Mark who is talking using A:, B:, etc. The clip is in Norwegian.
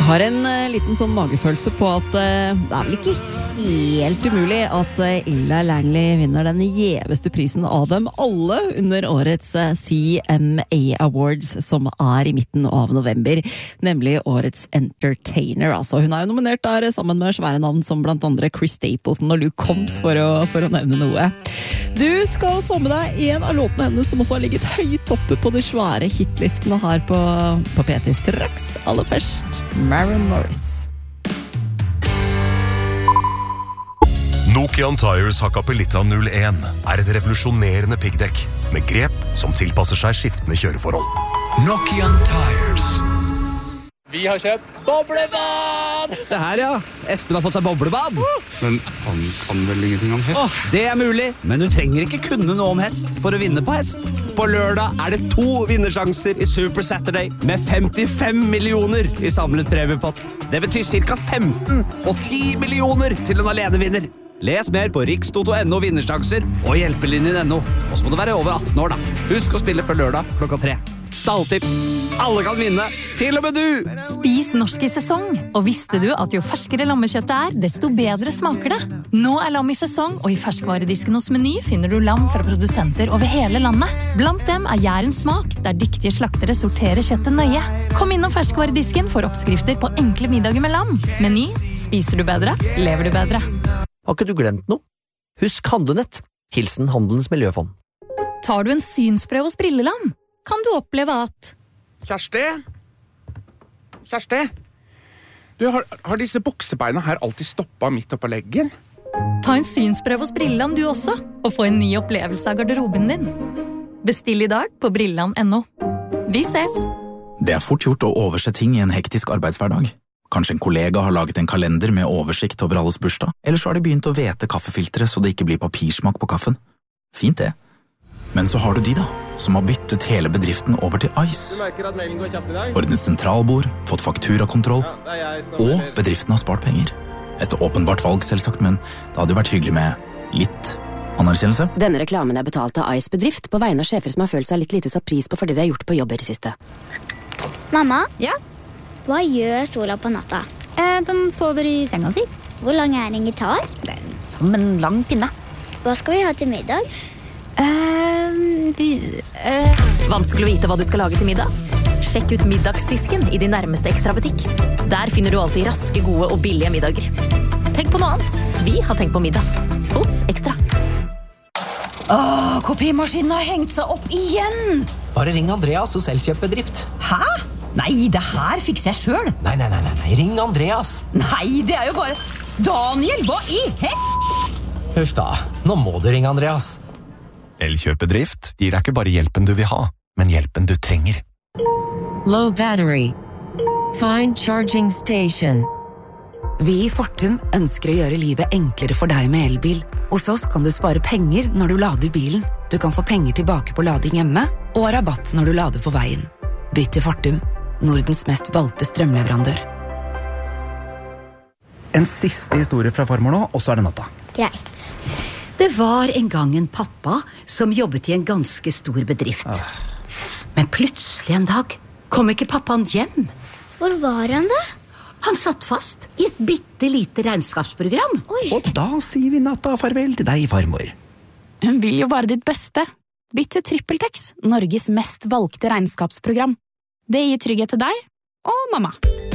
A: har en liten sånn magefølelse på at det vel ikke helt umulig at Ella Langley vinner den gjeveste prisen av dem alle under årets CMA Awards, som i midten av november, nemlig årets Entertainer. Altså, hun jo nominert der sammen med svære navn som blant andre Chris Stapleton og Luke Combs, for å nevne noe. Du skal få med deg en av låtene hennes som også har ligget høyt oppe på de svære hitlistene her på P3 straks. Aller først, Maren Morris.
B: Nokian Tires Hakkapelitta 01 et revolusjonerende piggdekk med grep som tilpasser seg skiftende kjøreforhold.
C: Nokian Tires.
D: Vi har kjøpt boblebad!
E: Se her, ja. Espen har fått seg boblebad.
F: Men han kan vel ingenting om hest?
E: Det mulig, men du trenger ikke kunne noe om hest for å vinne på hest. På lørdag det 2 vinnersjanser i Super Saturday med 55 millioner i samlet premiepott. Det betyr cirka 15 og 10 millioner til en alenevinner. Les mer på rikstoto.no vinnersjanser og hjelpelinjen.no. Og så må du være over 18 år da. Husk å spille før lørdag klokka 3. Stalltips. Alle kan vinne, til og med du!
G: Spis norsk i sesong. Og visste du at jo ferskere lammekjøttet desto bedre smaker det? Nå lam i sesong, og i ferskvaredisken hos Meny finner du lam fra produsenter over hele landet. Blant dem Jærens smak, der dyktige slaktere sorterer kjøttet nøye. Kom innom ferskvaredisken for oppskrifter på enkle middager med lam. Meny, spiser du bedre, lever du bedre.
H: Har ikke du glemt noe? Husk Handlenett. Hilsen Handelens Miljøfond.
G: Tar du en synsprøve hos Brilleland, kan du oppleve at
I: Kjersti? Du, har disse buksebeina her alltid stoppet midt oppe på leggen?
G: Ta en synsprøve hos Brilleland du også, og få en ny opplevelse av garderoben din. Bestill i dag på Brilleland.no. Vi ses!
J: Det fort gjort å overse ting i en hektisk arbeidshverdag. Kanskje en kollega har laget en kalender med oversikt over alles bursdag, eller så har de begynt å vete kaffefilteret så det ikke blir papirsmak på kaffen. Fint det. Men så har du de da, som har byttet hele bedriften over til Ice. Ordnet sentralbord, fått fakturakontroll, og bedriften har spart penger. Et åpenbart valg selvsagt, men det hadde jo vært hyggelig med litt anerkjennelse.
K: Denne reklamen betalt av Ice bedrift på vegne av sjefer som har følt seg litt lite satt pris på fordi de har gjort på jobb i det siste.
L: Mamma?
M: Ja?
L: Hva gjør Sola på natta?
M: Den sover i senga si.
L: Hvor lang en gitar?
M: Som en lang pinne.
L: Hva skal vi ha til middag?
N: Vanskelig å vite hva du skal lage til middag? Sjekk ut middagsdisken i din nærmeste Extra-butikk. Der finner du alltid raske, gode og billige middager. Tenk på noe annet. Vi har tenkt på middag. Hos Extra.
O: Kopimaskinen har hengt seg opp igjen!
P: Bare ring Andreas hos Elkjøp-bedrift.
O: Hæ? Nei, det her fikser jeg selv.
P: Nei, ring Andreas.
O: Nei, det jo bare... Daniel, hva i
P: Huff da, nå må du ringe Andreas.
B: Elkjøp-bedrift gir deg ikke bare hjelpen du vil ha, men hjelpen du trenger.
Q: Low battery. Find charging station.
R: Vi i Fortum ønsker å gjøre livet enklere for deg med elbil. Hos oss kan du spare penger når du lader bilen. Du kan få penger tilbake på lading hjemme, og rabatt når du lader på veien. Bytt til Fortum, Nordens mest valgte strømleverandør.
S: En siste historie fra farmor nå, og så det natta.
L: Greit.
O: Det var en gang en pappa som jobbet i en ganske stor bedrift. Men plutselig en dag kom ikke pappaen hjem.
L: Hvor var han da?
O: Han satt fast i et bittelite regnskapsprogram.
L: Oi.
S: Og da sier vi natta farvel til deg, farmor.
T: Hun vil jo bare ditt beste. Bytt til TrippelTex, Norges mest valgte regnskapsprogram. Det gir trygghet til deg og mamma.